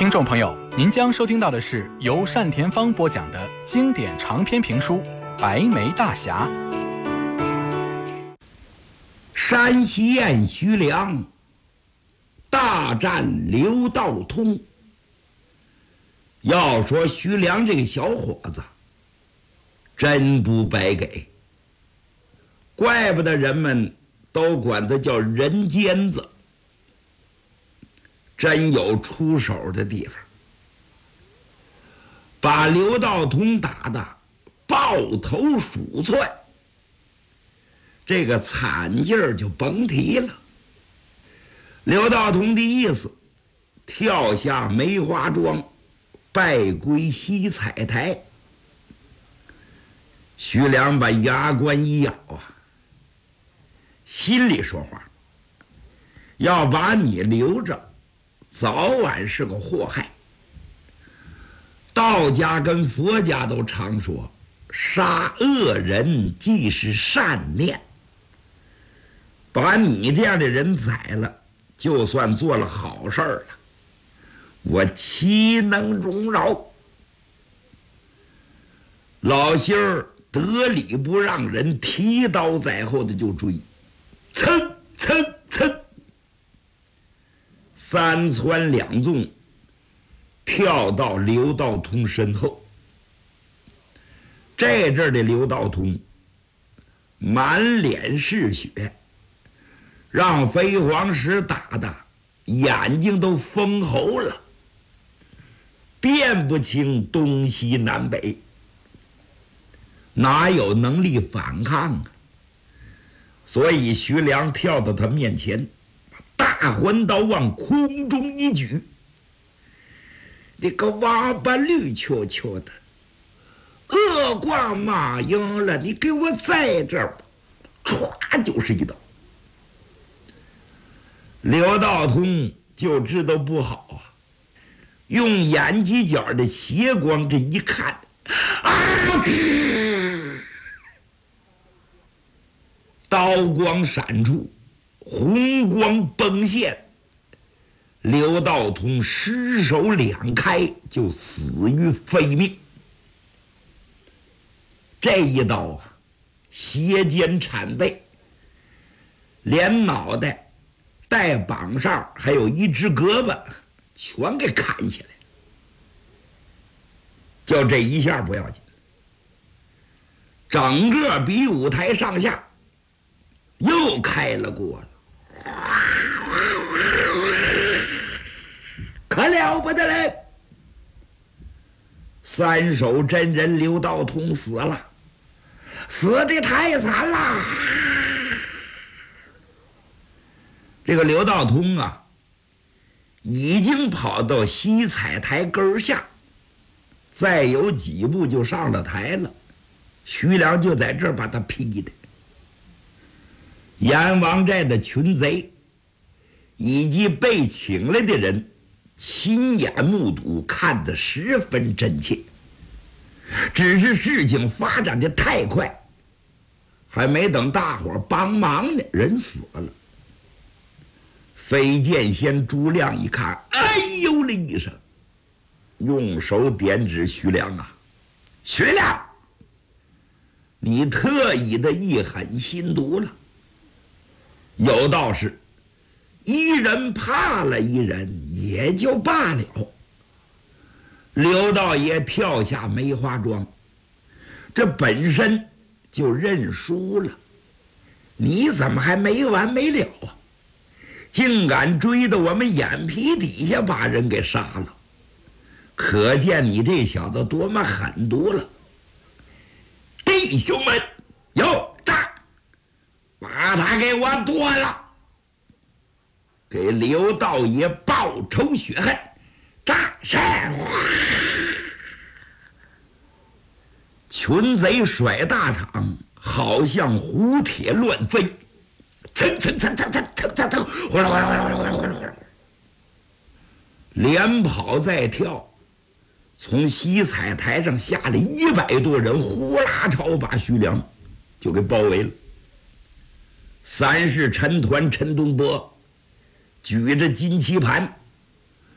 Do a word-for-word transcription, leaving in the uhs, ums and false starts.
听众朋友，您将收听到的是由单田芳播讲的经典长篇评书《白眉大侠》。 山西燕徐良大战刘道通。要说徐良这个小伙子真不白给，怪不得人们都管他叫人尖子，真有出手的地方，把刘道通打得抱头鼠窜，这个惨劲儿就甭提了。刘道通的意思，跳下梅花桩，拜归西彩台。徐良把牙关一咬啊，心里说话，要把你留着，早晚是个祸害。道家跟佛家都常说，杀恶人即是善念。把你这样的人宰了，就算做了好事儿了，我岂能容饶？老星儿得理不让人，提刀在后的就追，噌噌噌，三窜两纵，跳到刘道通身后。这阵儿的刘道通满脸是血，让飞黄石打的眼睛都封喉了，辨不清东西南北，哪有能力反抗啊？所以徐良跳到他面前，大环刀往空中一举，你个王八绿球球的，恶挂马赢了，你给我在这儿，唰就是一刀。刘道通就知道不好啊，用眼犄角的斜光这一看，啊！刀光闪出，红光崩现，刘道通失手两开，就死于非命。这一刀啊，斜肩缠背，连脑袋带膀上还有一只胳膊全给砍下来，就这一下不要紧，整个比武台上下又开了锅了，可了不得了！三手真人刘道通死了，死得太惨了。这个刘道通啊，已经跑到西彩台根下，再有几步就上了台了。徐良就在这儿把他劈的。阎王寨的群贼以及被请来的人亲眼目睹，看得十分真切。只是事情发展的太快，还没等大伙帮忙呢，人死了。飞剑仙朱亮一看，哎呦了一声，用手点指徐良啊，徐良，你特意的一狠心毒了。有道是，一人怕了一人也就罢了。刘道爷跳下梅花桩，这本身就认输了，你怎么还没完没了啊？竟敢追到我们眼皮底下把人给杀了，可见你这小子多么狠毒了。弟兄们，有战，把他给我剁了，给刘道爷报仇雪恨。战神！群贼甩大场，好像胡铁乱飞，蹭蹭蹭蹭蹭蹭蹭蹭，呼啦呼啦呼啦呼啦呼啦呼啦呼啦，连跑再跳，从西彩台上下来一百多人，呼啦朝把徐良就给包围了。三世陈团陈东波举着金旗盘，